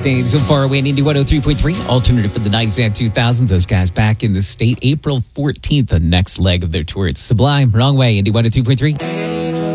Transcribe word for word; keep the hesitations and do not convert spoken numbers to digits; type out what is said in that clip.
staying so far away in Indy one oh three point three. Alternative for the nineties and two thousands. Those guys back in the state April fourteenth, the next leg of their tour. It's Sublime, Wrong Way, Indy one oh three point three.